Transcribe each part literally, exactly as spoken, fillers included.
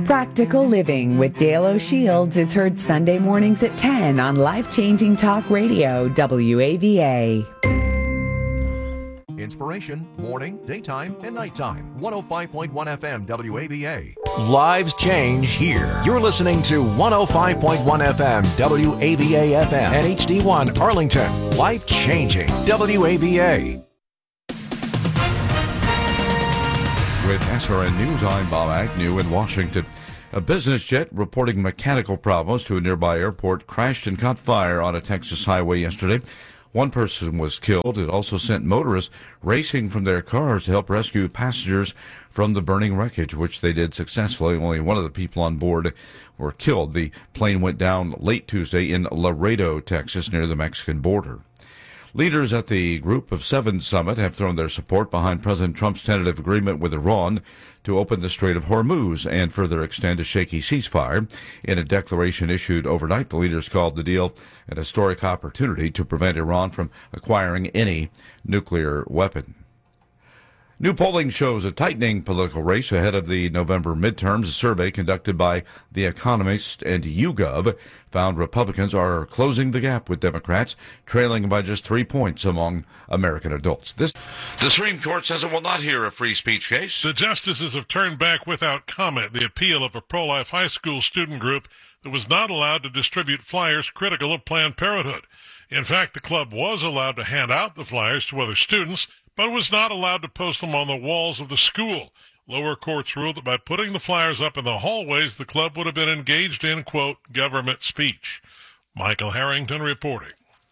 Practical Living with Dale O'Shields is heard Sunday mornings at ten on Life-Changing Talk Radio, W A V A. Inspiration, morning, daytime, and nighttime. one oh five point one F M W A V A. Lives change here. You're listening to one oh five point one F M W A V A F M and H D one Arlington. Life changing W A V A. With S R N News, I'm Bob Agnew in Washington. A business jet reporting mechanical problems to a nearby airport crashed and caught fire on a Texas highway yesterday. One person was killed. It also sent motorists racing from their cars to help rescue passengers from the burning wreckage, which they did successfully. Only one of the people on board were killed. The plane went down late Tuesday in Laredo, Texas, near the Mexican border. Leaders at the Group of Seven summit have thrown their support behind President Trump's tentative agreement with Iran to open the Strait of Hormuz and further extend a shaky ceasefire. In a declaration issued overnight, the leaders called the deal an historic opportunity to prevent Iran from acquiring any nuclear weapon. New polling shows a tightening political race ahead of the November midterms. A survey conducted by The Economist and YouGov found Republicans are closing the gap with Democrats, trailing by just three points among American adults. This, the Supreme Court says it will not hear a free speech case. The justices have turned back without comment the appeal of a pro-life high school student group that was not allowed to distribute flyers critical of Planned Parenthood. In fact, the club was allowed to hand out the flyers to other students, but was not allowed to post them on the walls of the school. Lower courts ruled that by putting the flyers up in the hallways, the club would have been engaged in, quote, government speech. Michael Harrington reporting.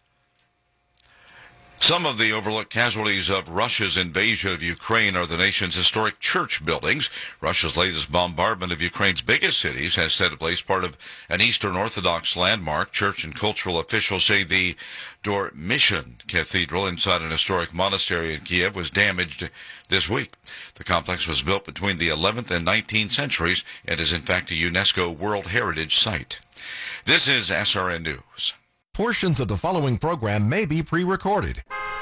Some of the overlooked casualties of Russia's invasion of Ukraine are the nation's historic church buildings. Russia's latest bombardment of Ukraine's biggest cities has set in place part of an Eastern Orthodox landmark. Church and cultural officials say the Dormishin Cathedral inside an historic monastery in Kiev was damaged this week. The complex was built between the eleventh and nineteenth centuries and is in fact a UNESCO World Heritage Site. This is S R N News. Portions of the following program may be pre-recorded.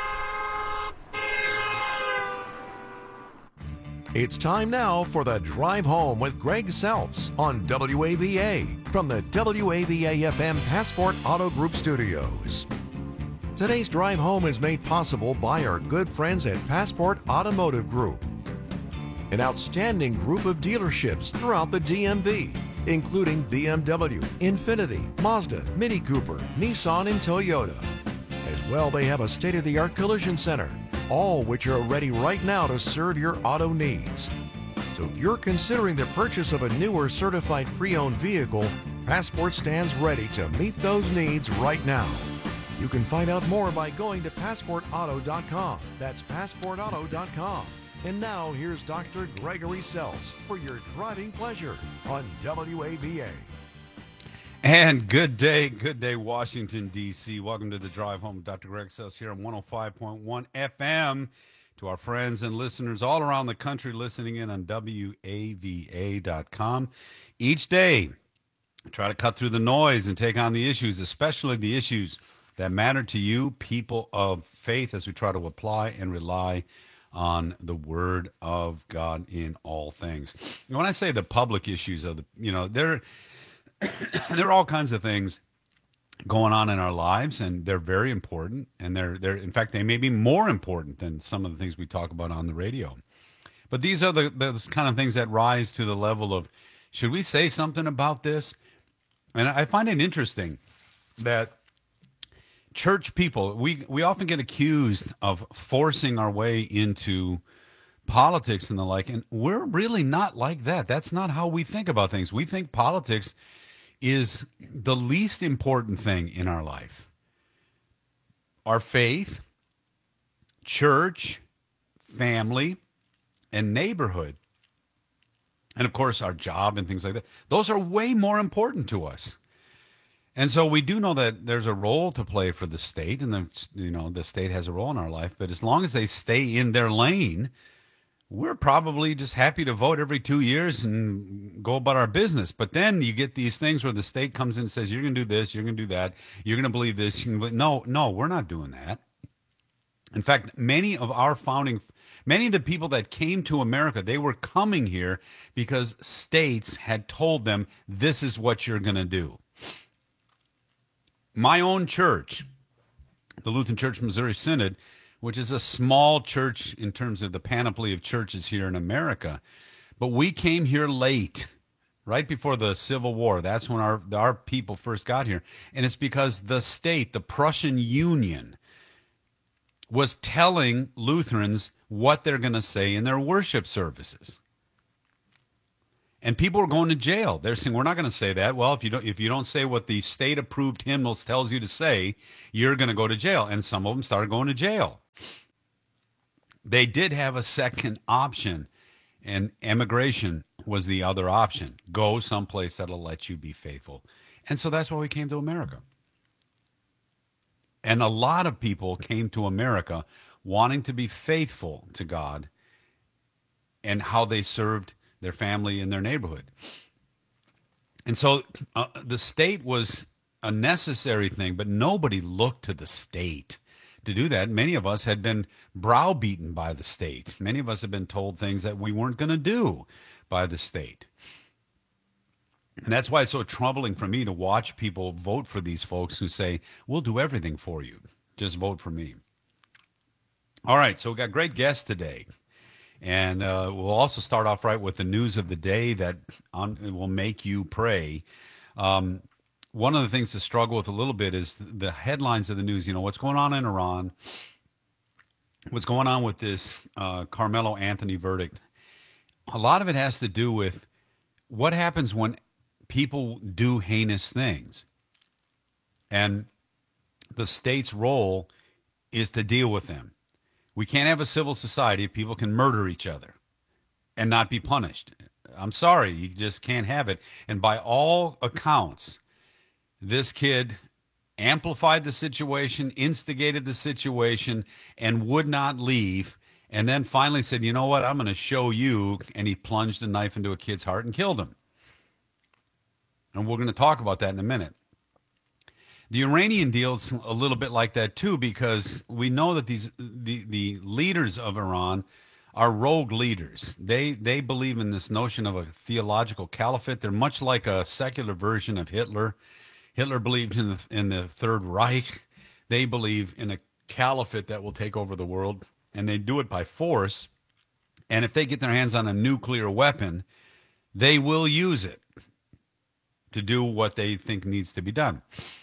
It's time now for the Drive Home with Greg Seltz on W A V A from the W A V A F M Passport Auto Group Studios. Today's Drive Home is made possible by our good friends at Passport Automotive Group, an outstanding group of dealerships throughout the D M V, including B M W, Infiniti, Mazda, Mini Cooper, Nissan, and Toyota. As well, they have a state-of-the-art collision center, all which are ready right now to serve your auto needs. So if you're considering the purchase of a new or certified pre-owned vehicle, Passport stands ready to meet those needs right now. You can find out more by going to passport auto dot com. That's passport auto dot com. And now, here's Doctor Gregory Seltz for your driving pleasure on W A V A. And good day, good day, Washington, D C Welcome to the Drive Home with Doctor Greg Seltz here on one oh five point one F M. To our friends and listeners all around the country listening in on W A V A dot com. Each day, try to cut through the noise and take on the issues, especially the issues that matter to you, people of faith, as we try to apply and rely on the Word of God in all things. And when I say the public issues of the, you know, there, there are all kinds of things going on in our lives, and they're very important, and they're, they're, in fact, they may be more important than some of the things we talk about on the radio. But these are the those kind of things that rise to the level of, should we say something about this? And I find it interesting that church people, we, we often get accused of forcing our way into politics and the like, and we're really not like that. That's not how we think about things. We think politics is the least important thing in our life. Our faith, church, family, and neighborhood, and of course our job and things like that, those are way more important to us. And so we do know that there's a role to play for the state, and the, you know, the state has a role in our life. But as long as they stay in their lane, we're probably just happy to vote every two years and go about our business. But then you get these things where the state comes in and says, you're going to do this, you're going to do that, you're going to believe this. You can believe. No, no, we're not doing that. In fact, many of our founding, many of the people that came to America, they were coming here because states had told them, this is what you're going to do. My own church, the Lutheran Church Missouri Synod, which is a small church in terms of the panoply of churches here in America, but we came here late, right before the Civil War. That's when our, our people first got here. And it's because the state, the Prussian Union, was telling Lutherans what they're going to say in their worship services. And people were going to jail. They're saying, we're not going to say that. Well, if you don't if you don't say what the state-approved hymnals tells you to say, you're going to go to jail. And some of them started going to jail. They did have a second option, and emigration was the other option. Go someplace that'll let you be faithful. And so that's why we came to America. And a lot of people came to America wanting to be faithful to God and how they served their family in their neighborhood. And so uh, the state was a necessary thing, but nobody looked to the state to do that. Many of us had been browbeaten by the state. Many of us had been told things that we weren't going to do by the state. And that's why it's so troubling for me to watch people vote for these folks who say, we'll do everything for you. Just vote for me. All right, so we've got great guests today. And uh, we'll also start off right with the news of the day that on, will make you pray. Um, one of the things to struggle with a little bit is the headlines of the news. You know, what's going on in Iran? What's going on with this uh, Carmelo Anthony verdict? A lot of it has to do with what happens when people do heinous things. And the state's role is to deal with them. We can't have a civil society if people can murder each other and not be punished. I'm sorry, you just can't have it. And by all accounts, this kid amplified the situation, instigated the situation, and would not leave, and then finally said, you know what, I'm going to show you, and he plunged a knife into a kid's heart and killed him. And we're going to talk about that in a minute. The Iranian deal's a little bit like that too, because we know that these the, the leaders of Iran are rogue leaders. They they believe in this notion of a theological caliphate. They're much like a secular version of Hitler. Hitler believed in the in the Third Reich. They believe in a caliphate that will take over the world, and they do it by force. And if they get their hands on a nuclear weapon, they will use it to do what they think needs to be done.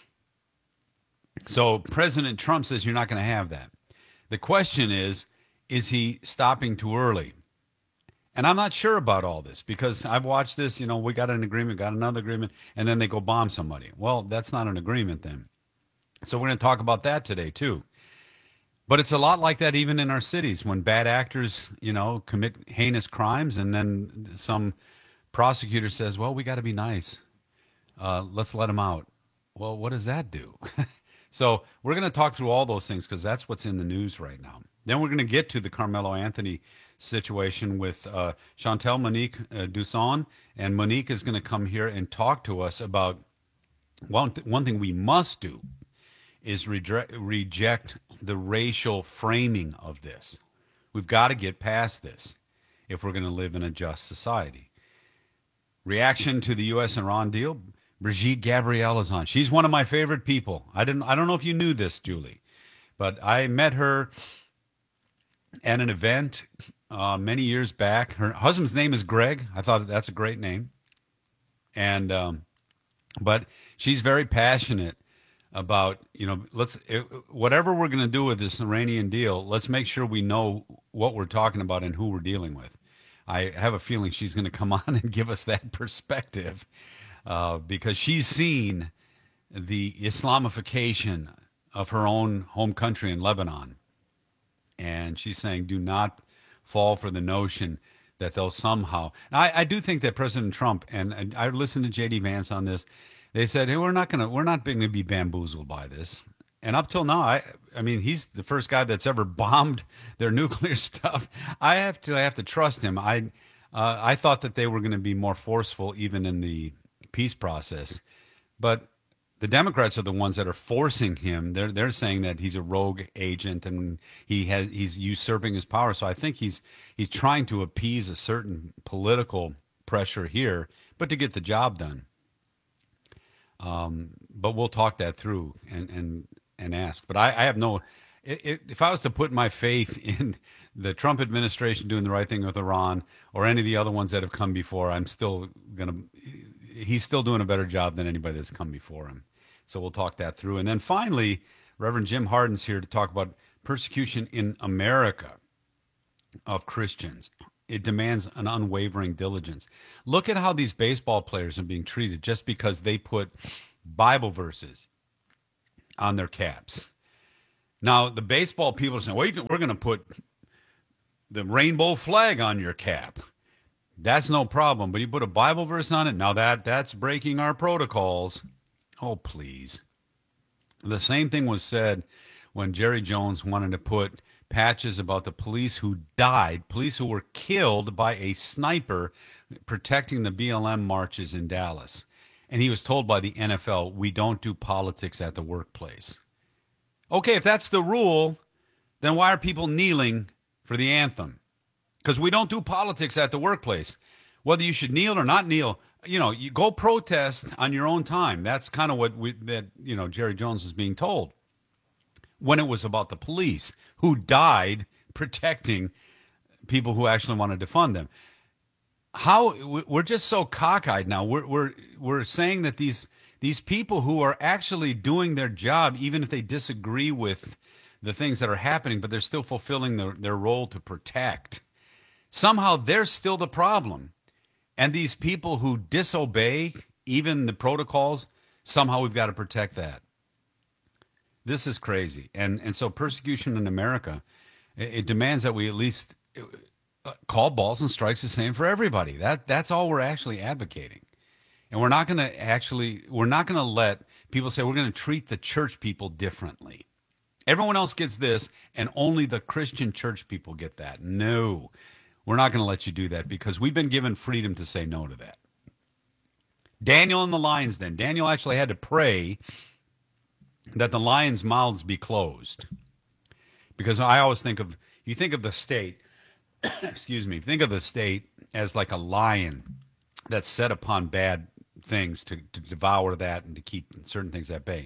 So President Trump says you're not going to have that. The question is, is he stopping too early? And I'm not sure about all this because I've watched this, you know, we got an agreement, got another agreement, and then they go bomb somebody. Well, that's not an agreement then. So we're going to talk about that today too. But it's a lot like that even in our cities when bad actors, you know, commit heinous crimes and then some prosecutor says, well, we got to be nice. Uh, let's let them out. Well, what does that do? So we're going to talk through all those things because that's what's in the news right now. Then we're going to get to the Carmelo Anthony situation with uh, Chantel Monique uh, Dusson. And Monique is going to come here and talk to us about one, th- one thing we must do is redre- reject the racial framing of this. We've got to get past this if we're going to live in a just society. Reaction to the U S Iran deal. Brigitte Gabriel is on. She's one of my favorite people. I didn't. I don't know if you knew this, Julie, but I met her at an event uh, many years back. Her husband's name is Greg. I thought that's a great name, and um, but she's very passionate about, you know, let's it, whatever we're going to do with this Iranian deal. Let's make sure we know what we're talking about and who we're dealing with. I have a feeling she's going to come on and give us that perspective. Uh, because she's seen the Islamification of her own home country in Lebanon. And she's saying, do not fall for the notion that they'll somehow... Now, I, I do think that President Trump, and, and I listened to J D Vance on this, they said, hey, we're not going to we're not going to be bamboozled by this. And up till now, I I mean, he's the first guy that's ever bombed their nuclear stuff. I have to I have to trust him. I uh, I thought that they were going to be more forceful even in the peace process, but The Democrats are the ones that are forcing him. They're they're saying that he's a rogue agent and he has he's usurping his power. So I think he's he's trying to appease a certain political pressure here, but to get the job done. Um, but we'll talk that through and and and ask. But I, I have no. It, if I was to put my faith in the Trump administration doing the right thing with Iran or any of the other ones that have come before, I'm still gonna. He's still doing a better job than anybody that's come before him. So we'll talk that through. And then finally, Reverend Jim Harden's here to talk about persecution in America of Christians. It demands an unwavering diligence. Look at how these baseball players are being treated just because they put Bible verses on their caps. Now, the baseball people are saying, well, you can, we're going to put the rainbow flag on your cap. That's no problem. But you put a Bible verse on it, now that that's breaking our protocols. Oh, please. The same thing was said when Jerry Jones wanted to put patches about the police who died, police who were killed by a sniper protecting the B L M marches in Dallas. And he was told by the N F L, we don't do politics at the workplace. Okay, if that's the rule, then why are people kneeling for the anthem? Because we don't do politics at the workplace. Whether you should kneel or not kneel, you know, you go protest on your own time. That's kind of what we, that, you know, Jerry Jones was being told when it was about the police who died protecting people who actually wanted to fund them. How we're just so cockeyed now. We're we're we're saying that these these people who are actually doing their job, even if they disagree with the things that are happening, but they're still fulfilling their, their role to protect. Somehow they're still the problem. And these people who disobey even the protocols, somehow we've got to protect that. This is crazy. And and so persecution in America, it, it demands that we at least call balls and strikes the same for everybody. That that's all we're actually advocating. And we're not going to actually, we're not going to let people say we're going to treat the church people differently. Everyone else gets this, and only the Christian church people get that. No, we're not going to let you do that because we've been given freedom to say no to that. Daniel and the lions then. Daniel actually had to pray that the lions' mouths be closed. Because I always think of, you think of the state, excuse me, think of the state as like a lion that's set upon bad things to, to devour that and to keep certain things at bay.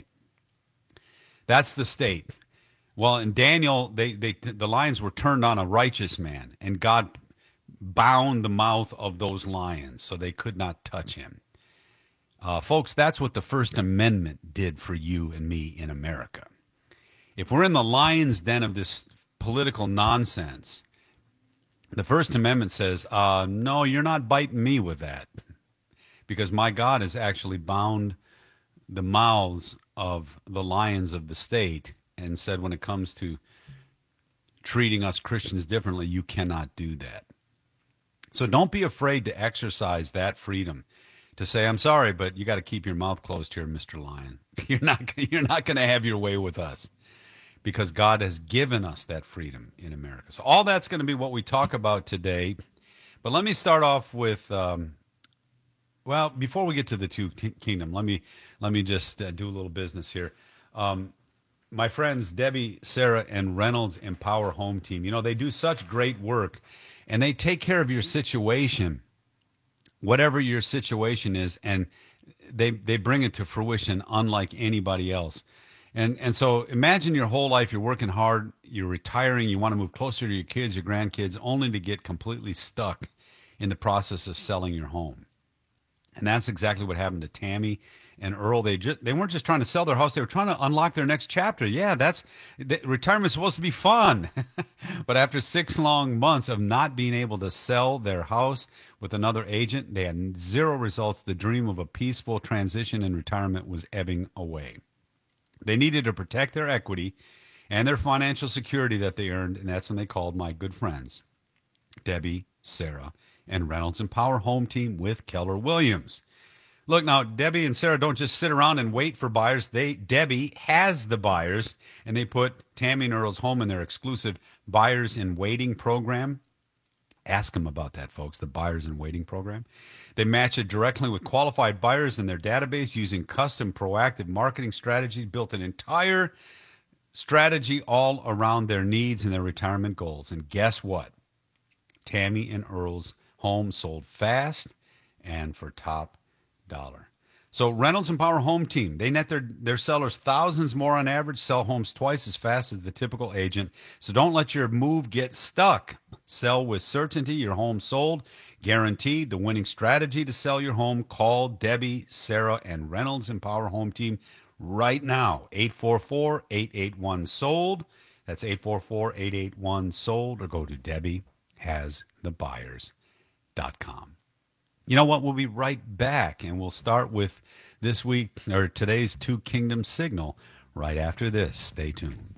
That's the state. Well, in Daniel, they, they the lions were turned on a righteous man, and God bound the mouth of those lions so they could not touch him. Uh, folks, that's what the First Amendment did for you and me in America. If we're in the lion's den of this political nonsense, the First Amendment says, uh, no, you're not biting me with that, because my God has actually bound the mouths of the lions of the state and said when it comes to treating us Christians differently, you cannot do that. So don't be afraid to exercise that freedom to say, I'm sorry, but you got to keep your mouth closed here, Mister Lion. You're not, you're not going to have your way with us because God has given us that freedom in America. So all that's going to be what we talk about today. But let me start off with, um, well, before we get to the two t- kingdom, let me let me just uh, do a little business here. Um, my friends Debbie, Sarah, and Reynolds Empower Home Team, you know, they do such great work, and they take care of your situation, whatever your situation is, and they they bring it to fruition unlike anybody else. And and so imagine your whole life, you're working hard, you're retiring, you want to move closer to your kids, your grandkids, only to get completely stuck in the process of selling your home. And that's exactly what happened to Tammy and Earl. They just, they weren't just trying to sell their house. They were trying to unlock their next chapter. Yeah, that's the, retirement's supposed to be fun. But after six long months of not being able to sell their house with another agent, they had zero results. The dream of a peaceful transition in retirement was ebbing away. They needed to protect their equity and their financial security that they earned, and that's when they called my good friends, Debbie, Sarah, and Reynolds Empower Home Team with Keller Williams. Look, now, Debbie and Sarah don't just sit around and wait for buyers. They Debbie has the buyers, and they put Tammy and Earl's home in their exclusive Buyers in Waiting program. Ask them about that, folks, the Buyers in Waiting program. They match it directly with qualified buyers in their database using custom proactive marketing strategies, built an entire strategy all around their needs and their retirement goals. And guess what? Tammy and Earl's home sold fast and for top dollar. So Reynolds and Power Home Team, they net their, their sellers thousands more on average, sell homes twice as fast as the typical agent. So don't let your move get stuck. Sell with certainty, your home sold. Guaranteed, the winning strategy to sell your home. Call Debbie, Sarah, and Reynolds and Power Home Team right now. eight four four, eight eight one, sold. That's eight four four, eight eight one, sold. Or go to debbie has the buyers dot com. You know what? We'll be right back, and we'll start with this week, or today's Two Kingdoms signal right after this. Stay tuned.